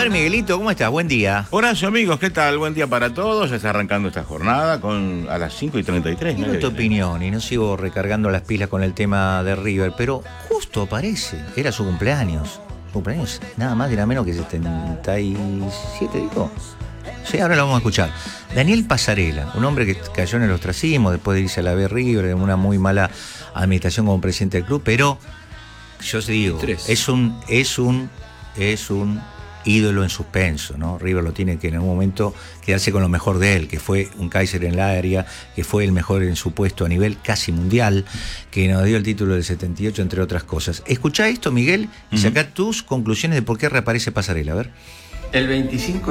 ver, Miguelito, ¿cómo estás? Buen día. Horacio, amigos, ¿qué tal? Buen día para todos. Ya está arrancando esta jornada a las 5:33. Quiero tu opinión y no sigo recargando las pilas con el tema de River, pero justo aparece, era su cumpleaños. Su cumpleaños, nada más y nada menos que 77, digo. Sí, ahora lo vamos a escuchar. Daniel Pasarela, un hombre que cayó en el ostracismo después de irse a la B River, de una muy mala administración como presidente del club, pero yo os digo, es un ídolo en suspenso, ¿no? River lo tiene que en algún momento quedarse con lo mejor de él, que fue un Kaiser en la área, que fue el mejor en su puesto a nivel casi mundial, que nos dio el título del 78, entre otras cosas. Escuchá esto, Miguel, y sacá tus conclusiones de por qué reaparece Pasarela, a ver. El 25